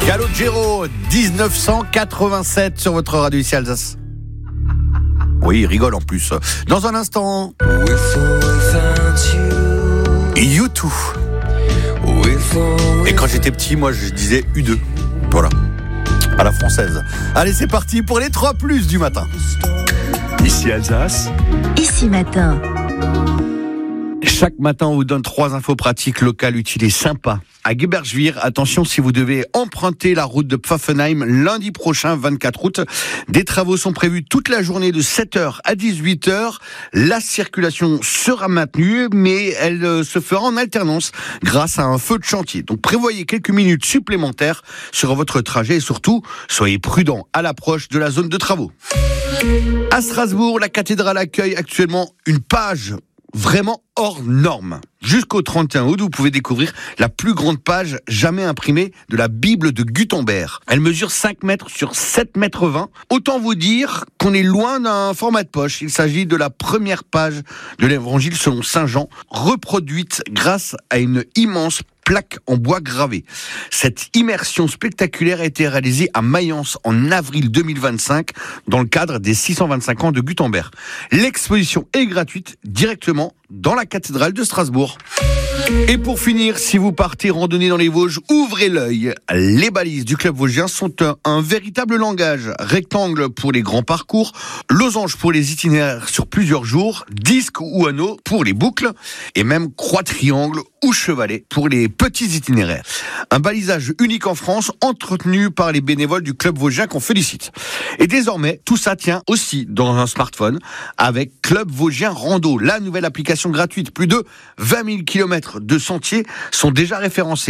Calogero, 1987 sur votre radio ici Alsace. Oui, il rigole en plus. Dans un instant, U2. Et quand j'étais petit, moi je disais U2. Voilà, à la française. Allez, c'est parti pour les 3 plus du matin. Ici Alsace. Ici matin. Chaque matin, on vous donne 3 infos pratiques locales utiles et sympas. À Gebergevir, attention si vous devez emprunter la route de Pfaffenheim lundi prochain, 24 août. Des travaux sont prévus toute la journée de 7h à 18h. La circulation sera maintenue, mais elle se fera en alternance grâce à un feu de chantier. Donc prévoyez quelques minutes supplémentaires sur votre trajet et surtout, soyez prudents à l'approche de la zone de travaux. À Strasbourg, la cathédrale accueille actuellement une page vraiment hors norme. Jusqu'au 31 août, vous pouvez découvrir la plus grande page jamais imprimée de la Bible de Gutenberg. Elle mesure 5 mètres sur 7 mètres 20. Autant vous dire qu'on est loin d'un format de poche. Il s'agit de la première page de l'évangile selon Saint Jean, reproduite grâce à une immense plaque en bois gravé. Cette immersion spectaculaire a été réalisée à Mayence en avril 2025 dans le cadre des 625 ans de Gutenberg. L'exposition est gratuite directement dans la cathédrale de Strasbourg. Et pour finir, si vous partez randonner dans les Vosges, ouvrez l'œil. Les balises du club vosgien sont un véritable langage. Rectangle pour les grands parcours, losange pour les itinéraires sur plusieurs jours, disque ou anneau pour les boucles, et même croix-triangle ou chevalet pour les petits itinéraires. Un balisage unique en France, entretenu par les bénévoles du club vosgien qu'on félicite. Et désormais, tout ça tient aussi dans un smartphone avec Club Vosgien Rando, la nouvelle application gratuite. Plus de 20 000 km de sentiers sont déjà référencés.